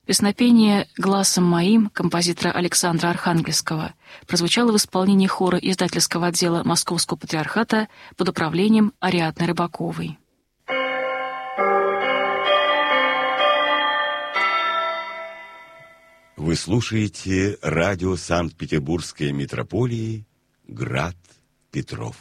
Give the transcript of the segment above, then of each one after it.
Песнопение «Гласом моим» композитора Александра Архангельского прозвучало в исполнении хора издательского отдела Московского патриархата под управлением Ариадны Рыбаковой. Вы слушаете радио Санкт-Петербургской митрополии «Град Петров».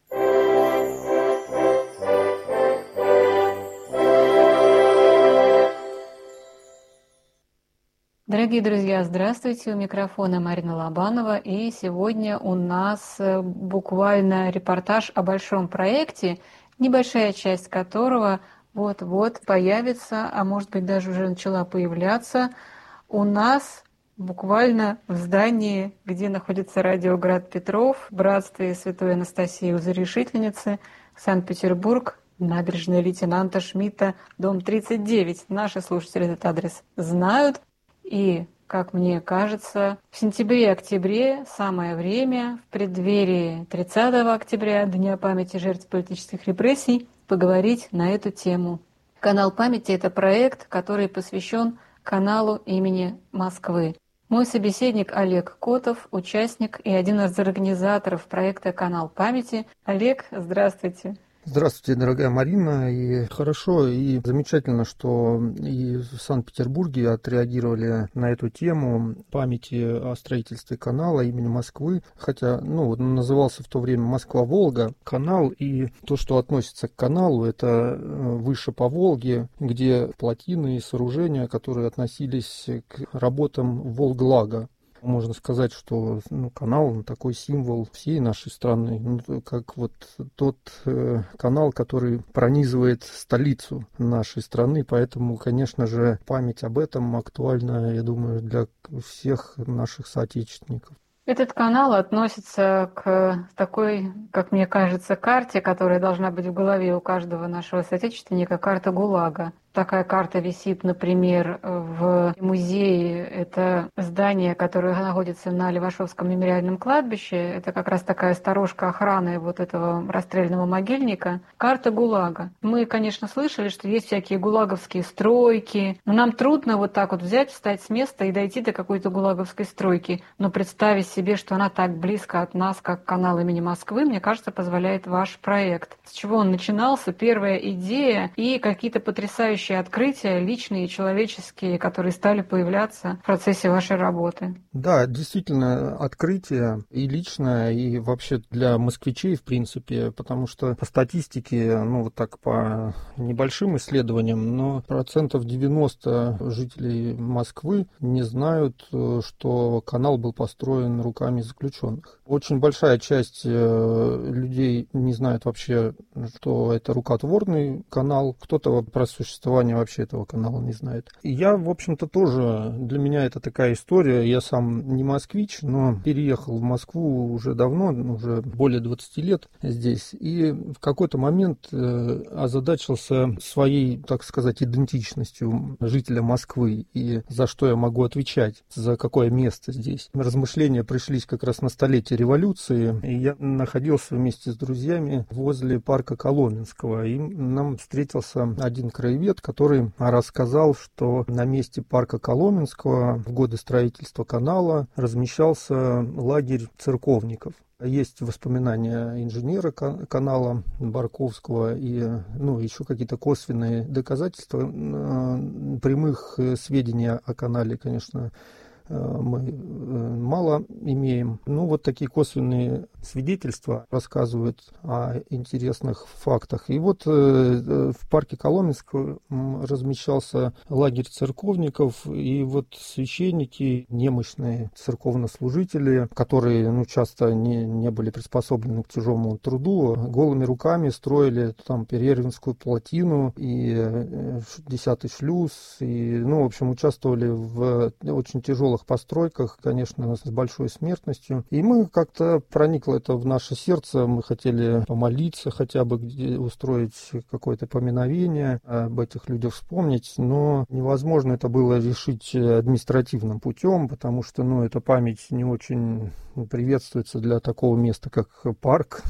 Дорогие друзья, здравствуйте! У микрофона Марина Лобанова, и сегодня у нас буквально репортаж о большом проекте, небольшая часть которого вот-вот появится, а может быть даже уже начала появляться у нас буквально в здании, где находится радио «Град Петров», в братстве Святой Анастасии Узорешительницы, Санкт-Петербург, набережная лейтенанта Шмидта, дом 39. Наши слушатели этот адрес знают. И, как мне кажется, в сентябре-октябре самое время, в преддверии 30 октября, Дня памяти жертв политических репрессий, поговорить на эту тему. Канал памяти – это проект, который посвящен каналу имени Москвы. Мой собеседник Олег Котов, участник и один из организаторов проекта «Канал памяти». Олег, здравствуйте. Здравствуйте, дорогая Марина. И хорошо, и замечательно, что и в Санкт-Петербурге отреагировали на эту тему памяти о строительстве канала имени Москвы. Хотя, назывался в то время Москва-Волга канал, и то, что относится к каналу, это выше по Волге, где плотины и сооружения, которые относились к работам Волглага. Можно сказать, что канал такой символ всей нашей страны, как вот тот канал, который пронизывает столицу нашей страны, поэтому, конечно же, память об этом актуальна, я думаю, для всех наших соотечественников. Этот канал относится к такой, как мне кажется, карте, которая должна быть в голове у каждого нашего соотечественника, карта ГУЛАГа. Такая карта висит, например, в музее. Это здание, которое находится на Левашовском мемориальном кладбище. Это как раз такая сторожка охраны вот этого расстрельного могильника. Карта ГУЛАГа. Мы, конечно, слышали, что есть всякие гулаговские стройки, но нам трудно вот так вот взять, встать с места и дойти до какой-то гулаговской стройки. Но представить себе, что она так близко от нас, как канал имени Москвы, мне кажется, позволяет ваш проект. С чего он начинался, первая идея и какие-то потрясающие открытия, личные и человеческие, которые стали появляться в процессе вашей работы. Да, действительно, открытие и личное, и вообще для москвичей, в принципе, потому что по статистике, вот так по небольшим исследованиям, но 90% жителей Москвы не знают, что канал был построен руками заключенных. Очень большая часть людей не знает вообще, что это рукотворный канал, кто-то про существование вообще этого канала не знает. И я, в общем-то, тоже, для меня это такая история, я сам не москвич, но переехал в Москву уже давно, уже более 20 лет здесь, и в какой-то момент озадачился своей, так сказать, идентичностью жителя Москвы, и за что я могу отвечать, за какое место здесь. Размышления пришлись как раз на столетие революции, и я находился вместе с друзьями возле парка Коломенского, и нам встретился один краевед, который рассказал, что на месте парка Коломенского в годы строительства канала размещался лагерь церковников. Есть воспоминания инженера канала Барковского и еще какие-то косвенные доказательства. Прямых сведений о канале, конечно, мы мало имеем. Вот такие косвенные свидетельства рассказывают о интересных фактах. И вот в парке Коломенского размещался лагерь церковников, и вот священники, немощные церковнослужители, которые часто не были приспособлены к тяжелому труду, голыми руками строили там Перервинскую плотину и 10-й шлюз, и, в общем, участвовали в очень тяжелых новых постройках, конечно, с большой смертностью. И мы как-то проникло это в наше сердце, мы хотели помолиться, хотя бы устроить какое-то поминовение, об этих людях вспомнить, но невозможно это было решить административным путем, потому что, эта память не очень приветствуется для такого места, как парк,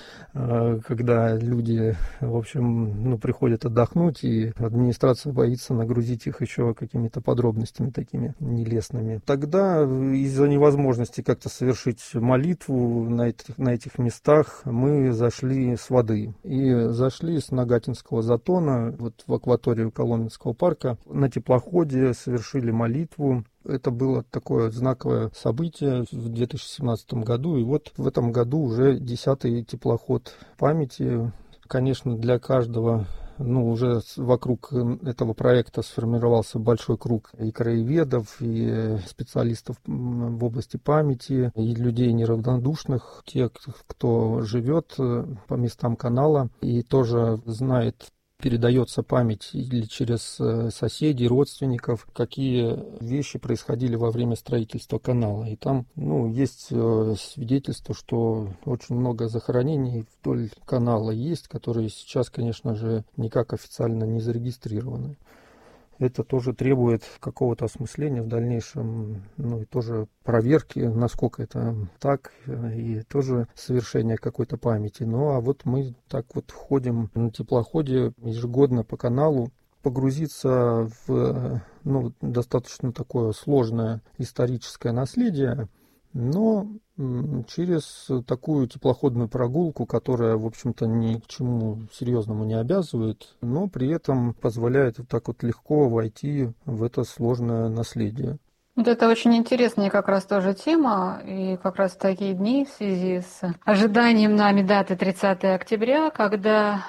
когда люди, в общем, приходят отдохнуть, и администрация боится нагрузить их еще какими-то подробностями такими нелестными. Тогда из-за невозможности как-то совершить молитву на этих местах мы зашли с воды. И зашли с Нагатинского затона в акваторию Коломенского парка. На теплоходе совершили молитву. Это было такое знаковое событие в 2017 году. И вот в этом году уже 10-й теплоход памяти. Конечно, для каждого, уже вокруг этого проекта сформировался большой круг и краеведов, и специалистов в области памяти, и людей неравнодушных, те, кто живет по местам канала и тоже знает, передается память или через соседей, родственников, какие вещи происходили во время строительства канала. И там, есть свидетельство, что очень много захоронений вдоль канала есть, которые сейчас, конечно же, никак официально не зарегистрированы. Это тоже требует какого-то осмысления в дальнейшем, и тоже проверки, насколько это так, и тоже совершения какой-то памяти. А вот мы так вот ходим на теплоходе ежегодно по каналу, погрузиться в достаточно такое сложное историческое наследие, но через такую теплоходную прогулку, которая, в общем-то, ни к чему серьезному не обязывает, но при этом позволяет вот так вот легко войти в это сложное наследие. Вот это очень интересная как раз тоже тема, и как раз в такие дни в связи с ожиданием нами даты 30 октября, когда,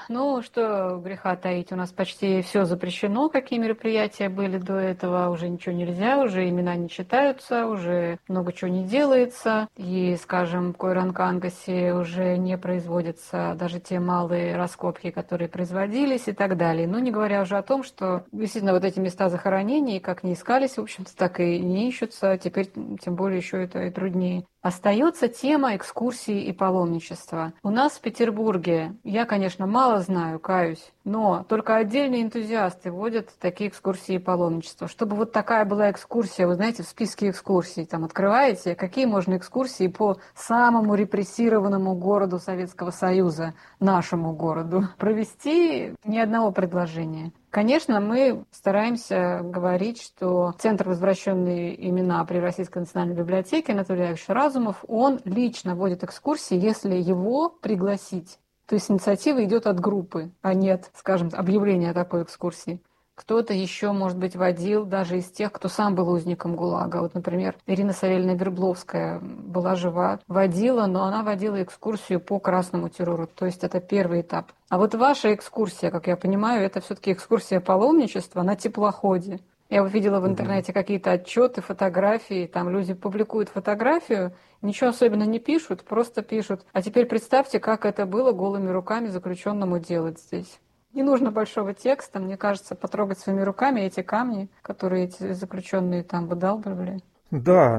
что греха таить, у нас почти все запрещено, какие мероприятия были до этого, уже ничего нельзя, уже имена не читаются, уже много чего не делается, и, скажем, в Койран-Кангасе уже не производятся даже те малые раскопки, которые производились и так далее. Не говоря уже о том, что действительно вот эти места захоронений, как не искались, в общем-то, так и не ищутся, теперь тем более еще это и труднее. Остается тема экскурсий и паломничества. У нас в Петербурге, я, конечно, мало знаю, каюсь, но только отдельные энтузиасты водят такие экскурсии и паломничества. Чтобы вот такая была экскурсия, вы знаете, в списке экскурсий, там открываете, какие можно экскурсии по самому репрессированному городу Советского Союза, нашему городу, провести ни одного предложения. Конечно, мы стараемся говорить, что Центр возвращенные имена при Российской национальной библиотеке Анатолий Яковлевич Разумов, он лично водит экскурсии, если его пригласить. То есть инициатива идет от группы, а нет, скажем, объявления такой экскурсии. Кто-то еще, может быть, водил даже из тех, кто сам был узником ГУЛАГа. Вот, например, Ирина Савельевна Вербловская была жива, водила, но она водила экскурсию по красному террору. То есть это первый этап. А вот ваша экскурсия, как я понимаю, это все-таки экскурсия паломничества на теплоходе. Я вот видела в интернете какие-то отчеты, фотографии, там люди публикуют фотографию, ничего особенно не пишут, просто пишут. А теперь представьте, как это было голыми руками заключенному делать здесь. Не нужно большого текста, мне кажется, потрогать своими руками эти камни, которые эти заключенные там выдалбливали. Да,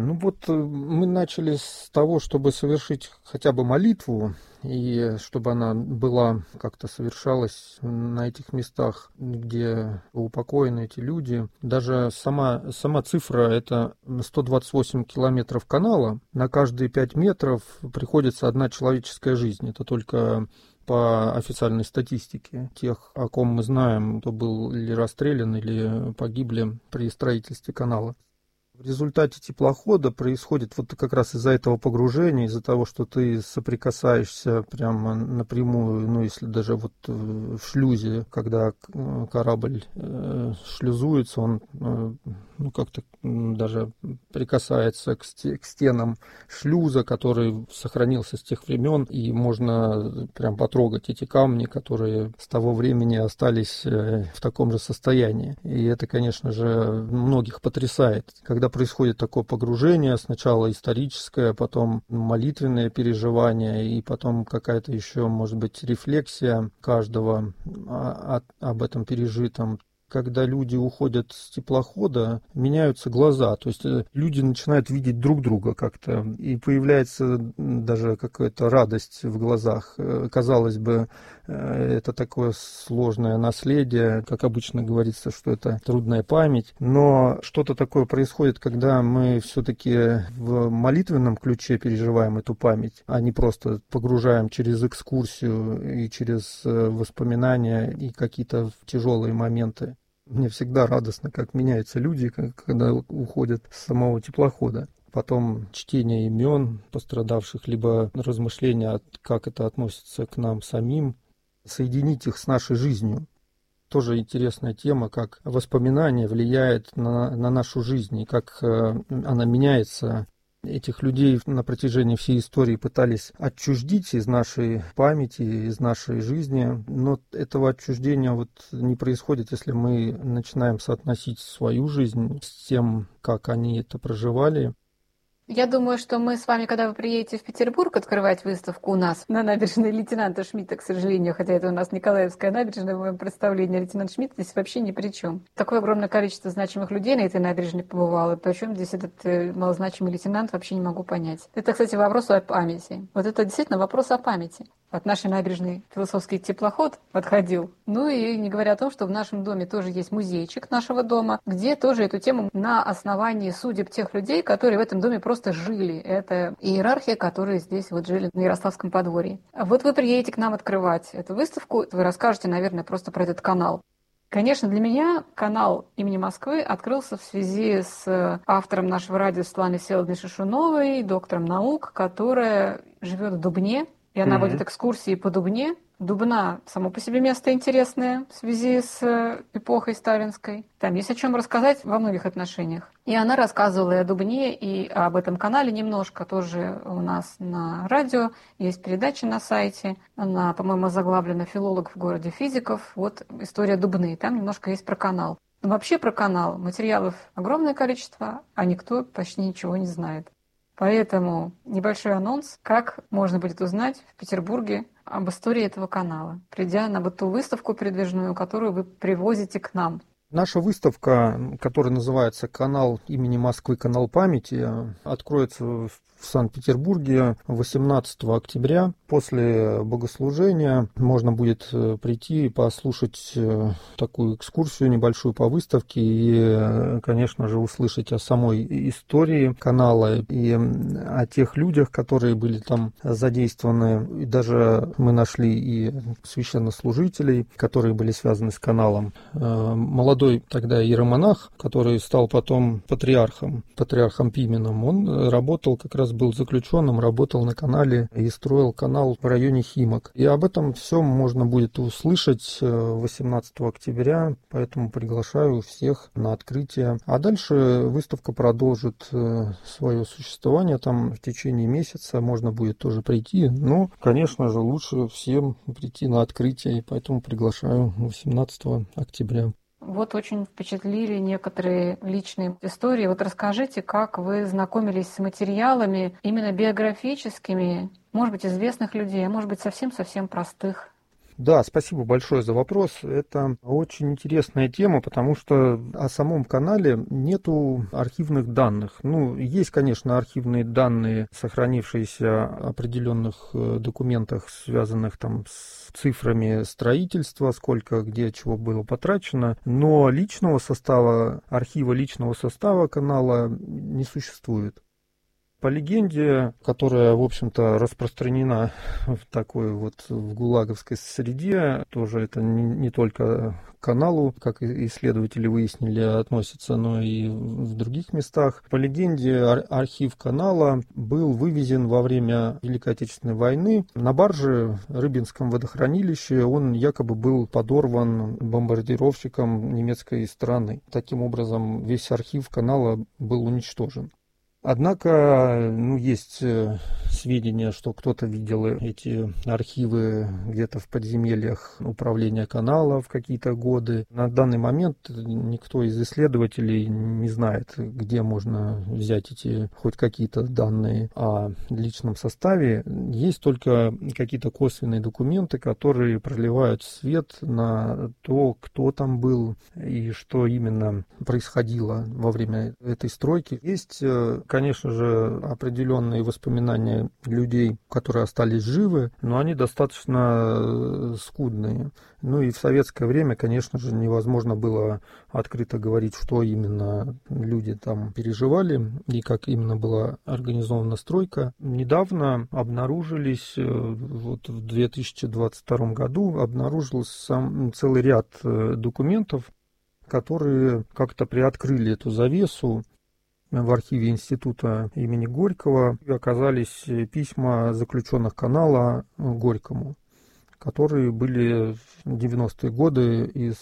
мы начали с того, чтобы совершить хотя бы молитву, и чтобы она была, как-то совершалась на этих местах, где упокоены эти люди. Даже сама цифра — это 128 километров канала, на каждые 5 метров приходится одна человеческая жизнь. Это только по официальной статистике тех, о ком мы знаем, кто был или расстрелян, или погибли при строительстве канала. В результате теплохода происходит вот как раз из-за этого погружения, из-за того, что ты соприкасаешься прямо напрямую, если даже вот в шлюзе, когда корабль шлюзуется, он как-то даже прикасается к стенам шлюза, который сохранился с тех времен, и можно прям потрогать эти камни, которые с того времени остались в таком же состоянии. И это, конечно же, многих потрясает. Когда происходит такое погружение, сначала историческое, потом молитвенное переживание, и потом какая-то еще, может быть, рефлексия каждого об этом пережитом, когда люди уходят с теплохода, меняются глаза. То есть люди начинают видеть друг друга как-то. И появляется даже какая-то радость в глазах. Казалось бы, это такое сложное наследие. Как обычно говорится, что это трудная память. Но что-то такое происходит, когда мы все-таки в молитвенном ключе переживаем эту память, а не просто погружаем через экскурсию и через воспоминания и какие-то тяжелые моменты. Мне всегда радостно, как меняются люди, когда уходят с самого теплохода. Потом чтение имен пострадавших, либо размышления, как это относится к нам самим, соединить их с нашей жизнью. Тоже интересная тема, как воспоминание влияет на нашу жизнь, и как она меняется. Этих людей на протяжении всей истории пытались отчуждить из нашей памяти, из нашей жизни, но этого отчуждения не происходит, если мы начинаем соотносить свою жизнь с тем, как они это проживали. Я думаю, что мы с вами, когда вы приедете в Петербург открывать выставку у нас на набережной лейтенанта Шмидта, к сожалению, хотя это у нас Николаевская набережная, в моем представлении лейтенант Шмидт здесь вообще ни при чем. Такое огромное количество значимых людей на этой набережной побывало. Причем здесь этот малозначимый лейтенант, вообще не могу понять. Это, кстати, вопрос о памяти. Вот это действительно вопрос о памяти. От нашей набережной философский теплоход отходил. Ну и не говоря о том, что в нашем доме тоже есть музейчик нашего дома, где тоже эту тему на основании судеб тех людей, которые в этом доме просто жили. Это иерархия, которые здесь жили на Ярославском подворье. Вот вы приедете к нам открывать эту выставку, вы расскажете, наверное, просто про этот канал. Конечно, для меня канал имени Москвы открылся в связи с автором нашего радио Светланой Всеволодовной Шишуновой, доктором наук, которая живет в Дубне. И она водит экскурсии по Дубне. Дубна само по себе место интересное в связи с эпохой сталинской. Там есть о чем рассказать во многих отношениях. И она рассказывала и о Дубне, и об этом канале немножко. Тоже у нас на радио есть передача на сайте. Она, по-моему, заглавлена «Филолог в городе физиков». Вот история Дубны. Там немножко есть про канал. Но вообще про канал материалов огромное количество, а никто почти ничего не знает. Поэтому небольшой анонс, как можно будет узнать в Петербурге об истории этого канала, придя на ту выставку передвижную, которую вы привозите к нам. Наша выставка, которая называется «Канал имени Москвы. Канал памяти», откроется в Санкт-Петербурге 18 октября. После богослужения можно будет прийти и послушать такую экскурсию небольшую по выставке и, конечно же, услышать о самой истории канала и о тех людях, которые были там задействованы. И даже мы нашли и священнослужителей, которые были связаны с каналом. Молодой тогда иеромонах, который стал потом патриархом Пименом, он работал как раз был заключенным, работал на канале и строил канал в районе Химок. И об этом все можно будет услышать 18 октября, поэтому приглашаю всех на открытие. А дальше выставка продолжит свое существование, там в течение месяца можно будет тоже прийти, но, конечно же, лучше всем прийти на открытие, и поэтому приглашаю 18 октября. Вот очень впечатлили некоторые личные истории. Вот расскажите, как вы знакомились с материалами именно биографическими, может быть, известных людей, а может быть, совсем-совсем простых. Да, спасибо большое за вопрос. Это очень интересная тема, потому что о самом канале нету архивных данных. Есть, конечно, архивные данные, сохранившиеся в определенных документах, связанных там с цифрами строительства, сколько, где, чего было потрачено, но архива личного состава канала не существует. По легенде, которая, в общем-то, распространена в такой в гулаговской среде, тоже это не только к каналу, как исследователи выяснили, относится, но и в других местах. По легенде, архив канала был вывезен во время Великой Отечественной войны на барже в Рыбинском водохранилище. Он якобы был подорван бомбардировщиком немецкой страны. Таким образом, весь архив канала был уничтожен. Однако, есть сведения, что кто-то видел эти архивы где-то в подземельях управления канала в какие-то годы. На данный момент никто из исследователей не знает, где можно взять эти хоть какие-то данные о личном составе. Есть только какие-то косвенные документы, которые проливают свет на то, кто там был и что именно происходило во время этой стройки. Есть, конечно же, определенные воспоминания людей, которые остались живы, но они достаточно скудные. Ну и в советское время, конечно же, невозможно было открыто говорить, что именно люди там переживали и как именно была организована стройка. Недавно обнаружились, вот в 2022 году, обнаружился целый ряд документов, которые как-то приоткрыли эту завесу. В архиве института имени Горького оказались письма заключенных канала Горькому, которые были в 90-е годы из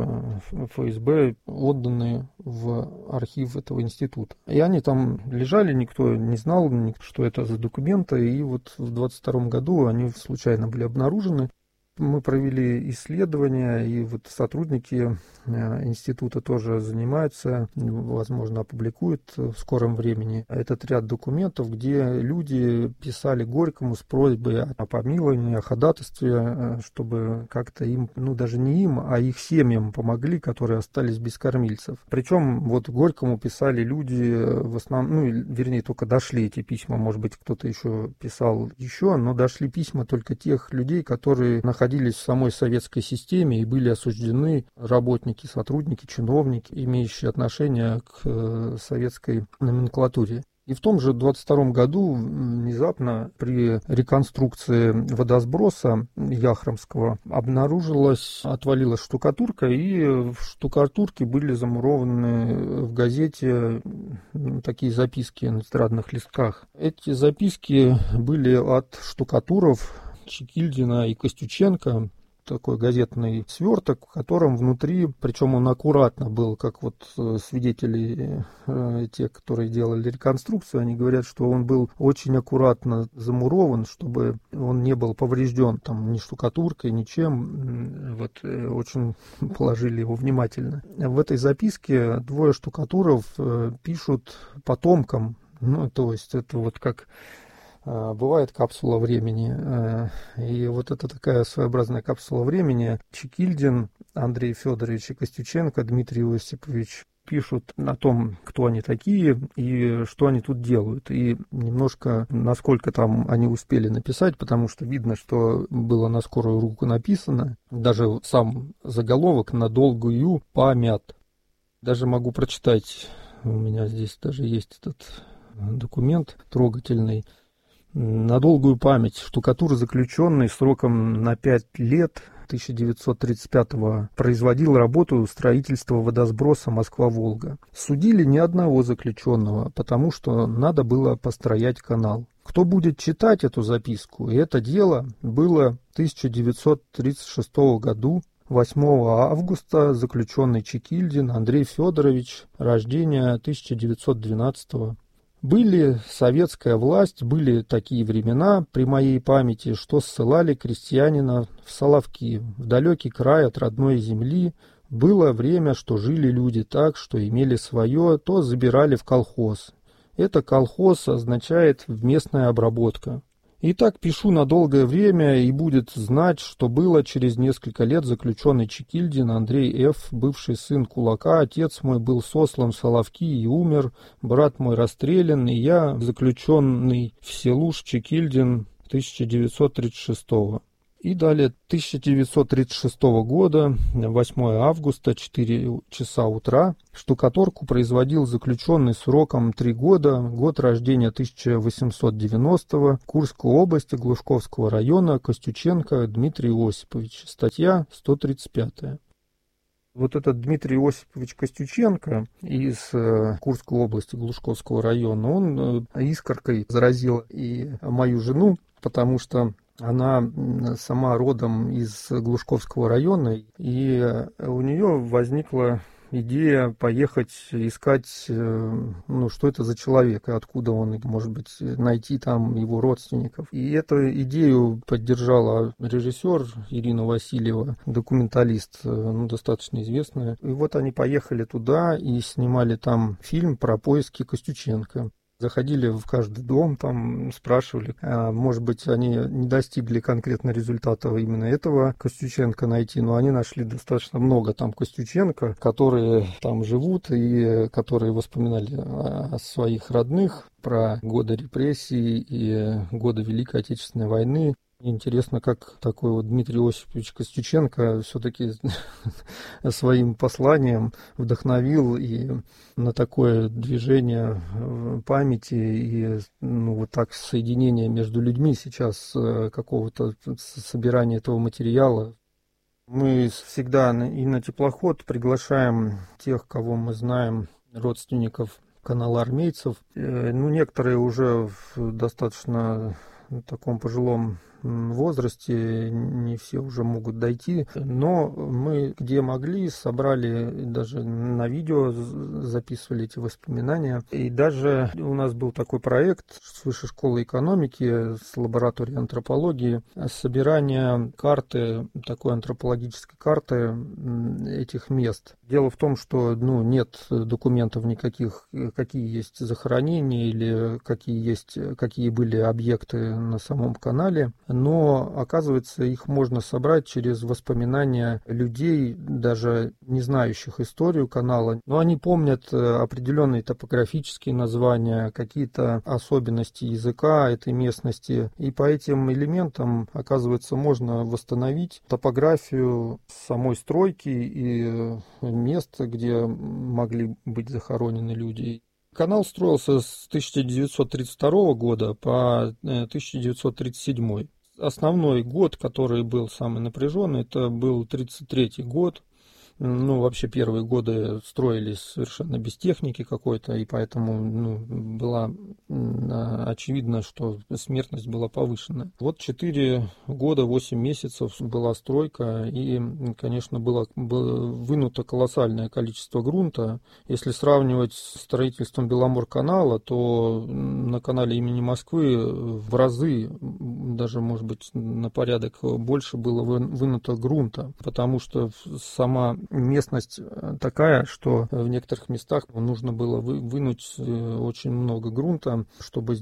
ФСБ отданы в архив этого института. И они там лежали, никто не знал, что это за документы, и вот в 22 году они случайно были обнаружены. Мы провели исследования, и вот сотрудники института тоже занимаются, возможно, опубликуют в скором времени этот ряд документов, где люди писали Горькому с просьбой о помиловании, о ходатайстве, чтобы как-то им, ну даже не им, а их семьям помогли, которые остались без кормильцев. Причем вот Горькому писали люди в основном, ну вернее только дошли эти письма, может быть кто-то еще писал еще, но дошли письма только тех людей, которые находились в самой советской системе и были осуждены, работники, сотрудники, чиновники, имеющие отношение к советской номенклатуре. И в том же 22 году внезапно при реконструкции водосброса Яхромского отвалилась штукатурка, и в штукатурке были замурованы в газете такие записки на тетрадных листках. Эти записки были от штукатуров Чекильдина и Костюченко, такой газетный сверток, в котором внутри, причем он аккуратно был, как вот свидетели, те, которые делали реконструкцию, они говорят, что он был очень аккуратно замурован, чтобы он не был поврежден там ни штукатуркой, ничем. Вот очень положили его внимательно. В этой записке двое штукатуров пишут потомкам, ну, то есть это вот как бывает капсула времени, и вот это такая своеобразная капсула времени. Чекильдин Андрей Федорович и Костюченко Дмитрий Осипович пишут о том, кто они такие и что они тут делают. И немножко, насколько там они успели написать, потому что видно, что было на скорую руку написано. Даже сам заголовок «На долгую память». Даже могу прочитать, у меня здесь даже есть этот документ трогательный. На долгую память. Штукатур, заключенный сроком на 5 лет 1935-го, производил работу строительства водосброса Москва-Волга. Судили ни одного заключенного, потому что надо было построять канал. Кто будет читать эту записку? И это дело было в 1936 году. 8 августа заключенный Чекильдин Андрей Федорович, рождения 1912-го. Были советская власть, были такие времена при моей памяти, что ссылали крестьянина в Соловки, в далекий край от родной земли. Было время, что жили люди так, что имели свое, то забирали в колхоз. Это колхоз означает местная обработка. И так пишу на долгое время, и будет знать, что было через несколько лет заключенный Чекильдин Андрей Ф., бывший сын кулака, отец мой был сослан в Соловки и умер, брат мой расстрелян, и я заключенный в Селуш Чекильдин 1936-го. И далее 1936 года, 8 августа, 4 часа утра, штукатурку производил заключенный сроком 3 года, год рождения 1890-го, Курской области, Глушковского района, Костюченко Дмитрий Осипович, статья 135. Вот этот Дмитрий Осипович Костюченко из Курской области, Глушковского района, он искоркой заразил и мою жену, потому что она сама родом из Глушковского района, и у нее возникла идея поехать искать, что это за человек, и откуда он, может быть, найти там его родственников. И эту идею поддержала режиссер Ирина Васильева, документалист, достаточно известная. И вот они поехали туда и снимали там фильм про поиски Костюченко. Заходили в каждый дом, там спрашивали, может быть, они не достигли конкретно результата именно этого Костюченко найти, но они нашли достаточно много там Костюченко, которые там живут и которые воспоминали о своих родных, про годы репрессий и годы Великой Отечественной войны. Интересно, как такой вот Дмитрий Осипович Костюченко все-таки своим посланием вдохновил и на такое движение памяти и вот так соединение между людьми сейчас, какого-то собирания этого материала. Мы всегда и на теплоход приглашаем тех, кого мы знаем, родственников канала-армейцев. Некоторые уже в достаточно таком пожилом возрасте, не все уже могут дойти, но мы где могли собрали, даже на видео записывали эти воспоминания. И даже у нас был такой проект с Высшей школы экономики, с лабораторией антропологии, собирание карты, такой антропологической карты этих мест. Дело в том, что нет документов никаких, какие есть захоронения или какие были объекты на самом канале. Но, оказывается, их можно собрать через воспоминания людей, даже не знающих историю канала. Но они помнят определенные топографические названия, какие-то особенности языка этой местности. И по этим элементам, оказывается, можно восстановить топографию самой стройки и места, где могли быть захоронены люди. Канал строился с 1932 года по 1937. Основной год, который был самый напряженный, это был 1933 год. Вообще первые годы строились совершенно без техники какой-то, и поэтому было очевидно, что смертность была повышена. Вот 4 года, 8 месяцев была стройка, и, конечно, было вынуто колоссальное количество грунта. Если сравнивать с строительством Беломорканала, то на канале имени Москвы в разы, даже, может быть, на порядок больше было вынуто грунта, потому что сама местность такая, что в некоторых местах нужно было вынуть очень много грунта, чтобы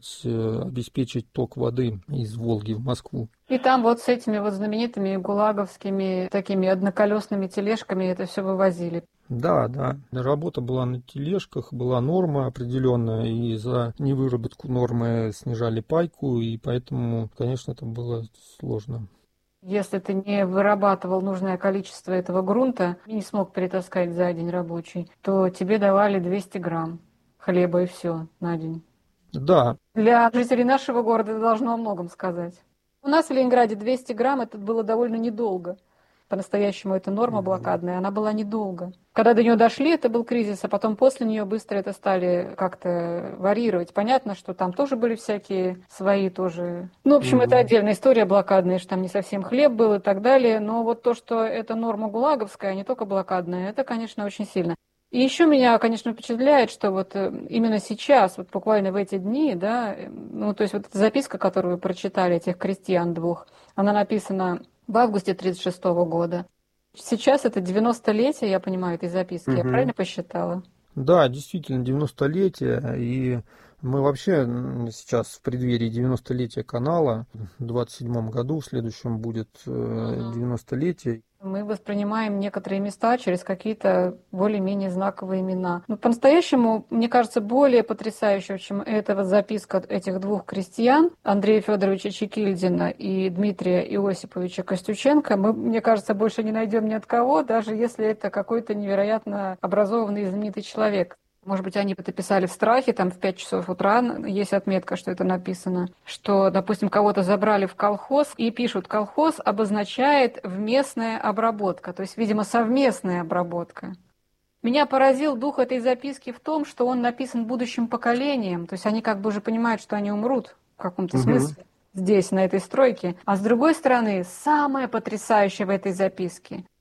обеспечить ток воды из Волги в Москву. И там вот с этими вот знаменитыми гулаговскими такими одноколесными тележками это все вывозили. Да. Работа была на тележках, была норма определенная, и за невыработку нормы снижали пайку, и поэтому, конечно, это было сложно. Если ты не вырабатывал нужное количество этого грунта и не смог перетаскать за день рабочий, то тебе давали 200 грамм хлеба и все на день. Да. Для жителей нашего города это должно о многом сказать. У нас в Ленинграде 200 грамм это было довольно недолго. По-настоящему это норма блокадная, она была недолго. Когда до нее дошли, это был кризис, а потом после нее быстро это стали как-то варьировать. Понятно, что там тоже были всякие свои тоже. В общем, это отдельная история блокадная, что там не совсем хлеб был и так далее. Но вот то, что это норма гулаговская, а не только блокадная, это, конечно, очень сильно. И еще меня, конечно, впечатляет, что вот именно сейчас, вот буквально в эти дни, да, то есть вот эта записка, которую вы прочитали, этих крестьян двух, она написана в августе 1936 года. Сейчас это 90-летие, я понимаю, этой записки. Я правильно посчитала? Да, действительно, 90-летие. И мы вообще сейчас в преддверии 90-летия канала. В 27-м году, в следующем будет 90-летие. Мы воспринимаем некоторые места через какие-то более-менее знаковые имена. Но по-настоящему, мне кажется, более потрясающим, чем эта вот записка этих двух крестьян, Андрея Федоровича Чекильдина и Дмитрия Иосиповича Костюченко, мы, мне кажется, больше не найдем ни от кого, даже если это какой-то невероятно образованный и знаменитый человек. Может быть, они это писали в страхе, там в 5 часов утра есть отметка, что это написано, что, допустим, кого-то забрали в колхоз и пишут, колхоз обозначает вместная обработка, то есть, видимо, совместная обработка. Меня поразил дух этой записки в том, что он написан будущим поколением, то есть они как бы уже понимают, что они умрут в каком-то смысле здесь, на этой стройке. А с другой стороны, самое потрясающее в этой записке –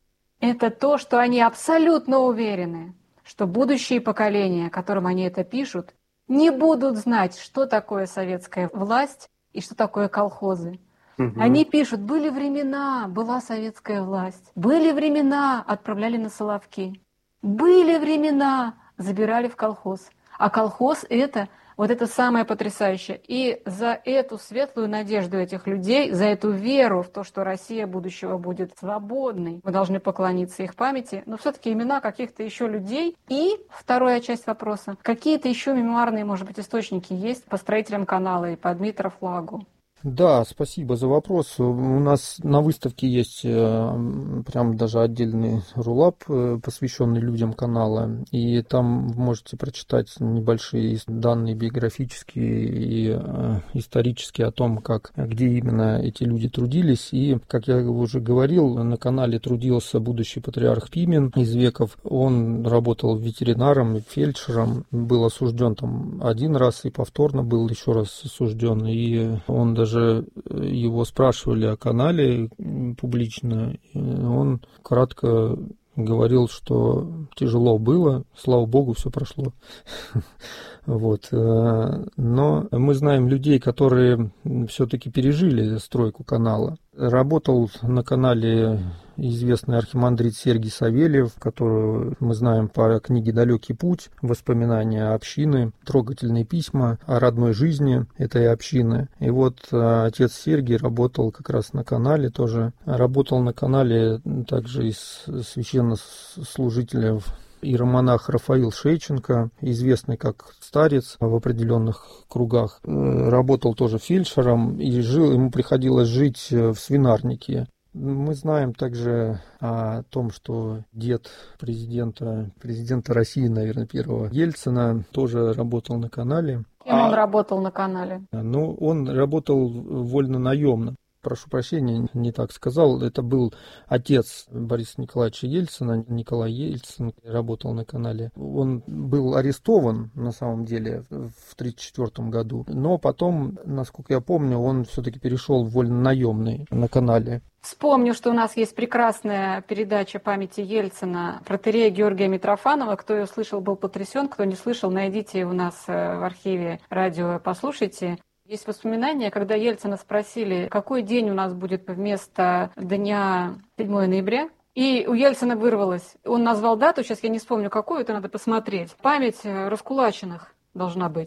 это то, что они абсолютно уверены, что будущие поколения, которым они это пишут, не будут знать, что такое советская власть и что такое колхозы. Они пишут, были времена, была советская власть, были времена, отправляли на Соловки, были времена, забирали в колхоз. А колхоз — это вот это самое потрясающее. И за эту светлую надежду этих людей, за эту веру в то, что Россия будущего будет свободной, мы должны поклониться их памяти. Но все-таки имена каких-то еще людей. И вторая часть вопроса. Какие-то еще мемуарные, может быть, источники есть по строителям канала и по Дмитру Флагу? Да, спасибо за вопрос. У нас на выставке есть прям даже отдельный рулап, посвященный людям канала, и там вы можете прочитать небольшие данные биографические и исторические о том, где именно эти люди трудились. И, как я уже говорил, на канале трудился будущий патриарх Пимен из веков. Он работал ветеринаром и фельдшером, был осужден там один раз и повторно был еще раз осужден, и он даже его спрашивали о канале публично, и он кратко говорил, что тяжело было, слава богу, все прошло. Вот. Но мы знаем людей, которые все-таки пережили стройку канала. Работал на канале известный архимандрит Сергий Савельев, которого мы знаем по книге «Далекий путь», воспоминания общины, трогательные письма о родной жизни этой общины. И вот отец Сергий работал как раз на канале тоже. Работал на канале также из священнослужителей иеромонах Рафаил Шейченко, известный как старец в определенных кругах. Работал тоже фельдшером, и ему приходилось жить в свинарнике. Мы знаем также о том, что дед президента России, наверное, первого Ельцина, тоже работал на канале. Кем он работал на канале? Ну, он работал вольно-наемно. Прошу прощения, не так сказал. Это был отец Бориса Николаевича Ельцина, Николай Ельцин, работал на канале. Он был арестован, на самом деле, в 1934 году. Но потом, насколько я помню, он все-таки перешел в вольно-наемный на канале. Вспомню, что у нас есть прекрасная передача памяти Ельцина протоиерея Георгия Митрофанова. Кто ее слышал, был потрясен. Кто не слышал, найдите у нас в архиве радио, послушайте. Есть воспоминания, когда Ельцина спросили, какой день у нас будет вместо дня 7 ноября. И у Ельцина вырвалось. Он назвал дату, сейчас я не вспомню какую, это надо посмотреть. Память раскулаченных должна быть.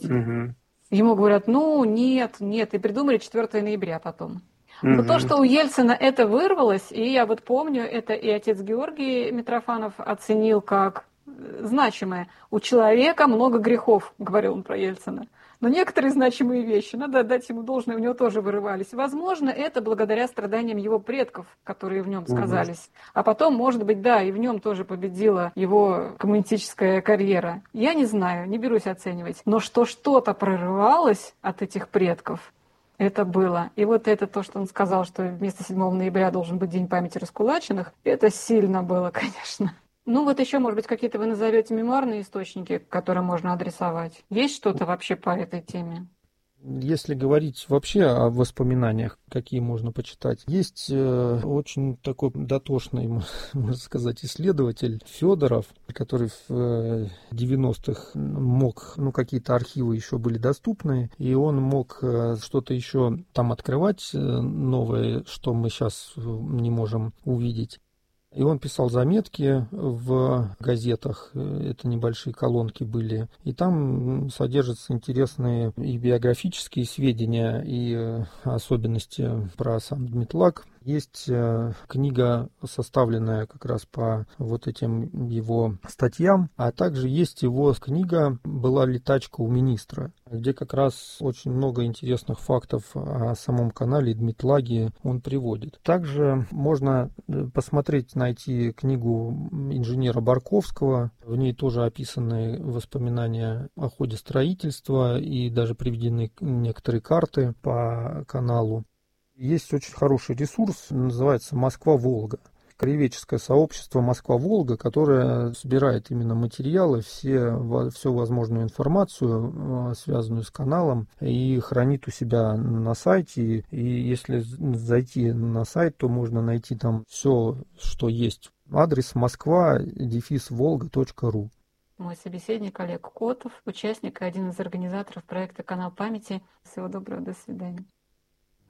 Ему говорят, нет, и придумали 4 ноября потом. Но то, что у Ельцина это вырвалось, и я вот помню, это и отец Георгий Митрофанов оценил как значимое. У человека много грехов, говорил он про Ельцина. Но некоторые значимые вещи, надо отдать ему должное, у него тоже вырывались. Возможно, это благодаря страданиям его предков, которые в нем сказались. А потом, может быть, да, и в нем тоже победила его коммунистическая карьера. Я не знаю, не берусь оценивать. Но что что-то прорывалось от этих предков, это было. И вот это то, что он сказал, что вместо 7 ноября должен быть День памяти раскулаченных, это сильно было, конечно. Ну вот еще, может быть, какие-то вы назовете мемуарные источники, которые можно адресовать. Есть что-то вообще по этой теме? Если говорить вообще о воспоминаниях, какие можно почитать, есть очень такой дотошный, можно сказать, исследователь Федоров, который в 90-х мог, какие-то архивы еще были доступны, и он мог что-то еще там открывать новое, что мы сейчас не можем увидеть. И он писал заметки в газетах, это небольшие колонки были, и там содержатся интересные и биографические сведения, и особенности про сам Дмитлаг. Есть книга, составленная как раз по вот этим его статьям, а также есть его книга «Была ли тачка у министра», где как раз очень много интересных фактов о самом канале Дмитлаге он приводит. Также можно посмотреть, найти книгу инженера Барковского, в ней тоже описаны воспоминания о ходе строительства и даже приведены некоторые карты по каналу. Есть очень хороший ресурс, называется «Москва-Волга». Краеведческое сообщество «Москва-Волга», которое собирает именно материалы, всю возможную информацию, связанную с каналом, и хранит у себя на сайте. И если зайти на сайт, то можно найти там все, что есть Адрес moskva-volga.ru. Мой собеседник Олег Котов, участник и один из организаторов проекта «Канал памяти». Всего доброго, до свидания.